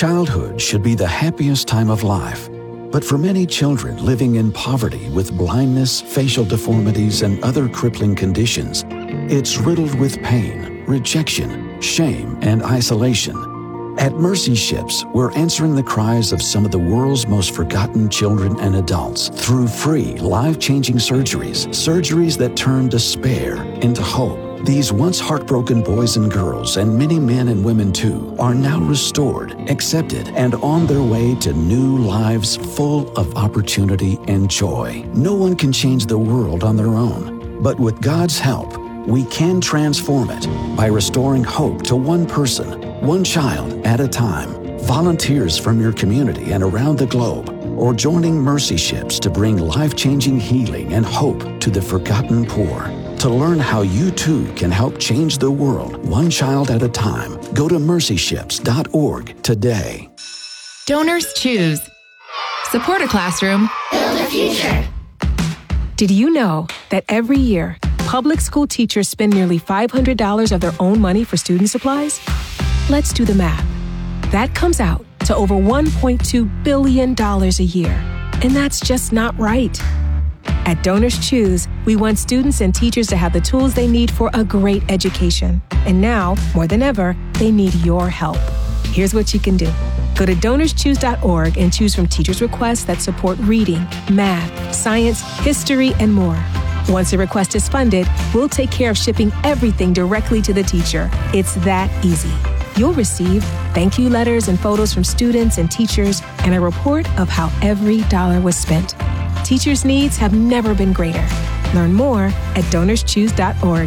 Childhood should be the happiest time of life. But for many children living in poverty with blindness, facial deformities, and other crippling conditions, it's riddled with pain, rejection, shame, and isolation. At Mercy Ships, we're answering the cries of some of the world's most forgotten children and adults through free, life-changing surgeries that turn despair into hope. These once heartbroken boys and girls, and many men and women too, are now restored, accepted, and on their way to new lives full of opportunity and joy. No one can change the world on their own, but with God's help, we can transform it by restoring hope to one person, one child at a time. Volunteers from your community and around the globe, or joining Mercy Ships to bring life-changing healing and hope to the forgotten poor. To learn how you too can help change the world one child at a time, go to mercyships.org today. Donors choose. Support a classroom. Build a future. Did you know that every year, public school teachers spend nearly $500 of their own money for student supplies? Let's do the math. That comes out to over $1.2 billion a year. And that's just not right. At Donors Choose, we want students and teachers to have the tools they need for a great education. And now, more than ever, they need your help. Here's what you can do. Go to DonorsChoose.org and choose from teachers' requests that support reading, math, science, history, and more. Once a request is funded, we'll take care of shipping everything directly to the teacher. It's that easy. You'll receive thank you letters and photos from students and teachers and a report of how every dollar was spent. Teachers' needs have never been greater. Learn more at DonorsChoose.org.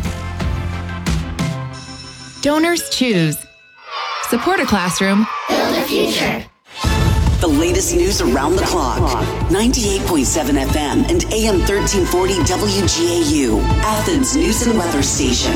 Donors choose. Support a classroom. Build a future. The latest news around the clock. 98.7 FM and AM 1340 WGAU, Athens News and Weather Station.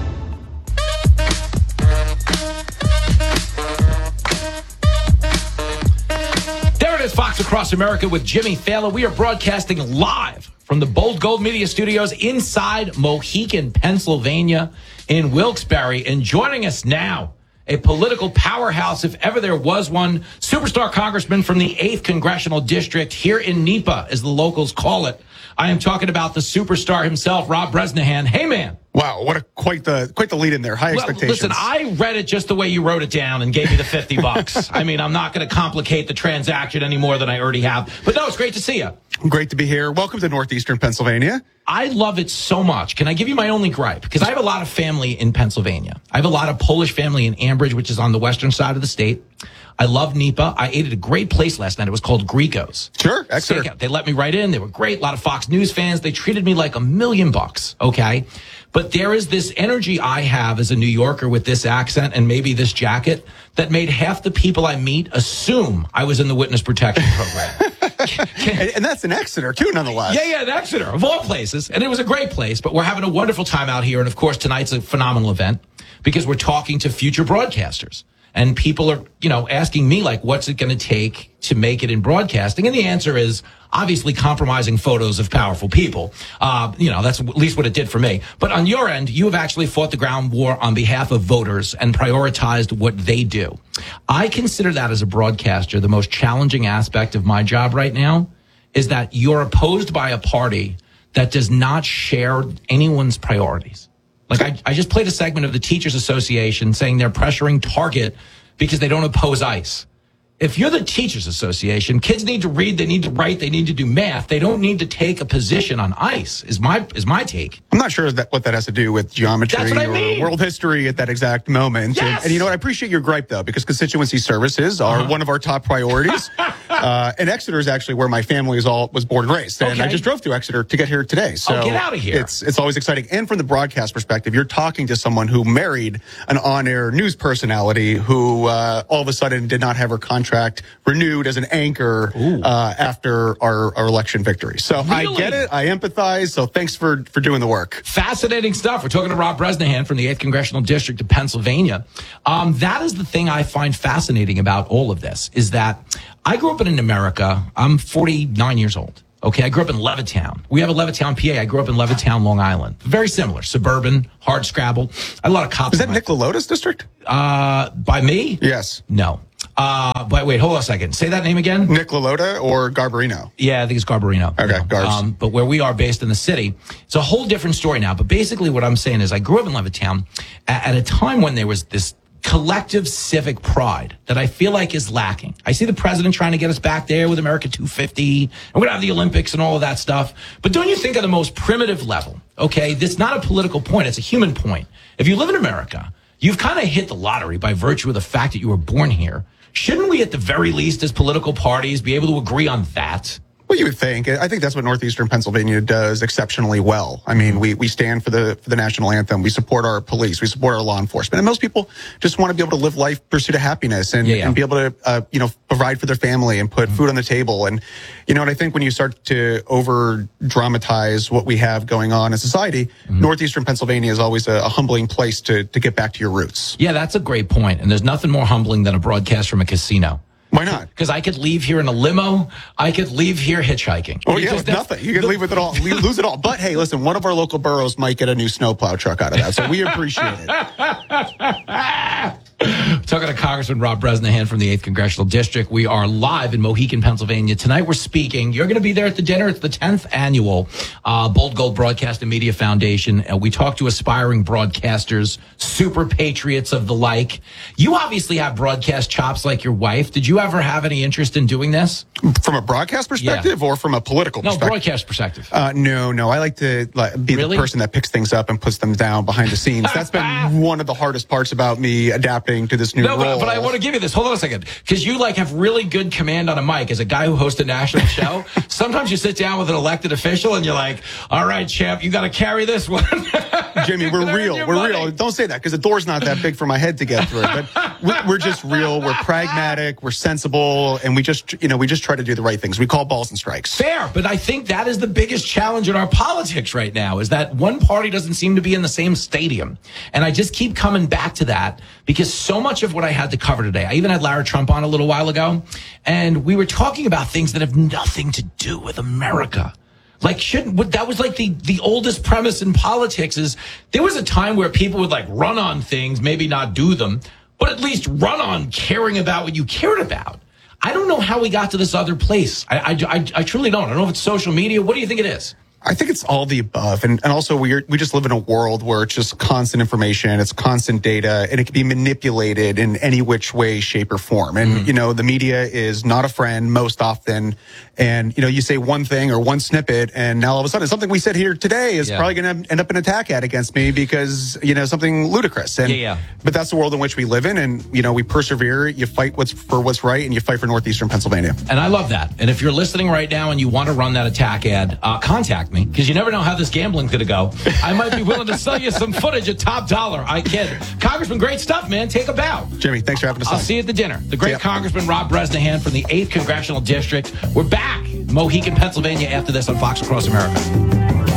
There it is, Fox Across America with Jimmy Fallon. We are broadcasting live from the Bold Gold Media Studios inside Mohican, Pennsylvania in Wilkes-Barre. And joining us now, a political powerhouse, if ever there was one, superstar congressman from the 8th Congressional District here in NEPA, as the locals call it. I am talking about the superstar himself, Rob Bresnahan. Hey, man. Wow, what a quite the lead in there. High expectations. Listen, I read it just the way you wrote it down and gave me the $50. I mean, I'm not going to complicate the transaction any more than I already have. But no, it's great to see you. Great to be here. Welcome to Northeastern Pennsylvania. I love it so much. Can I give you my only gripe? Because I have a lot of family in Pennsylvania. I have a lot of Polish family in Ambridge, which is on the western side of the state. I love NEPA. I ate at a great place last night. It was called Greco's. Sure, excellent. They let me right in. They were great. A lot of Fox News fans. They treated me like $1 million, okay? But there is this energy I have as a New Yorker with this accent and maybe this jacket that made half the people I meet assume I was in the witness protection program. And that's in Exeter, too, nonetheless. Yeah, in Exeter, of all places. And it was a great place, but we're having a wonderful time out here. And, of course, tonight's a phenomenal event because we're talking to future broadcasters. And people are, asking me, like, what's it going to take to make it in broadcasting? And the answer is obviously compromising photos of powerful people. That's at least what it did for me. But on your end, you have actually fought the ground war on behalf of voters and prioritized what they do. I consider that as a broadcaster, the most challenging aspect of my job right now is that you're opposed by a party that does not share anyone's priorities. Like I just played a segment of the Teachers Association saying they're pressuring Target because they don't oppose ICE. If you're the Teachers Association, kids need to read, they need to write, they need to do math. They don't need to take a position on ICE, is my take. I'm not sure what that has to do with geometry or world history at that exact moment. Yes. And I appreciate your gripe, though, because constituency services are one of our top priorities. And Exeter is actually where my family was born and raised. And I just drove to Exeter to get here today. So get out of here. It's always exciting. And from the broadcast perspective, you're talking to someone who married an on-air news personality who all of a sudden did not have her contract renewed as an anchor after our election victory. So really? I get it. I empathize. So thanks for doing the work. Fascinating stuff. We're talking to Rob Bresnahan from the 8th Congressional District of Pennsylvania. That is the thing I find fascinating about all of this is that I grew up in America. I'm 49 years old. Okay, I grew up in Levittown. We have a Levittown, PA. I grew up in Levittown, Long Island. Very similar. Suburban, hard scrabble. A lot of cops. Is that Nick Lolota's district? By me? Yes. No. But wait, hold on a second. Say that name again. Nick LaLota or Garbarino? Yeah, I think it's Garbarino. Okay, Garbs. But where we are based in the city, it's a whole different story now. But basically what I'm saying is I grew up in Levittown at a time when there was this collective civic pride that I feel like is lacking. I see the president trying to get us back there with America 250. And we're going to have the Olympics and all of that stuff. But don't you think at the most primitive level, okay, this is not a political point. It's a human point. If you live in America, you've kind of hit the lottery by virtue of the fact that you were born here. Shouldn't we, at the very least, as political parties, be able to agree on that? Well, you would think. I think that's what Northeastern Pennsylvania does exceptionally well. I mean, we stand for the national anthem. We support our police. We support our law enforcement. And most people just want to be able to live life, pursuit of happiness, and be able to, provide for their family and put food on the table. And, and I think when you start to over-dramatize what we have going on in society, Northeastern Pennsylvania is always a humbling place to get back to your roots. Yeah, that's a great point. And there's nothing more humbling than a broadcast from a casino. Why not? Because I could leave here in a limo. I could leave here hitchhiking. Oh, yeah, with nothing. You could leave with it all. Lose it all. But, hey, listen, one of our local boroughs might get a new snowplow truck out of that, so we appreciate it. Talking to Congressman Rob Bresnahan from the 8th Congressional District. We are live in Mohican, Pennsylvania. Tonight we're speaking. You're going to be there at the dinner. It's the 10th annual Bold Gold Broadcast and Media Foundation. We talk to aspiring broadcasters, super patriots of the like. You obviously have broadcast chops like your wife. Did you ever have any interest in doing this? From a broadcast perspective or from a political perspective? No, broadcast perspective. No. I like to be the person that picks things up and puts them down behind the scenes. That's been one of the hardest parts about me adapting to this new role. But I want to give you this. Hold on a second. Because you have really good command on a mic. As a guy who hosts a national show, sometimes you sit down with an elected official and you're like, all right, champ, you got to carry this one. Jimmy, we're real. We're real. Don't say that because the door's not that big for my head to get through. But we're just real. We're pragmatic. We're sensible. And we just try to do the right things. We call balls and strikes. Fair. But I think that is the biggest challenge in our politics right now is that one party doesn't seem to be in the same stadium. And I just keep coming back to that because so much of what I had to cover today, I even had Lara Trump on a little while ago, and we were talking about things that have nothing to do with America. That was like the oldest premise in politics is there was a time where people would run on things, maybe not do them, but at least run on caring about what you cared about. I don't know how we got to this other place. I truly don't. I don't know if it's social media. What do you think it is? I think it's all the above. And also we just live in a world where it's just constant information, it's constant data, and it can be manipulated in any which way, shape, or form. And, the media is not a friend most often. And, you say one thing or one snippet, and now all of a sudden something we said here today is probably going to end up an attack ad against me because, something ludicrous. And, But that's the world in which we live in. And, we persevere, you fight for what's right, and you fight for Northeastern Pennsylvania. And I love that. And if you're listening right now and you want to run that attack ad, contact me because you never know how this gambling's going to go. I might be willing to sell you some footage at top dollar. I kid. Congressman, great stuff, man. Take a bow. Jimmy, thanks for having us on. I'll see you at the dinner. The great Congressman Rob Bresnahan from the 8th Congressional District. We're back in Mohican, Pennsylvania after this on Fox Across America.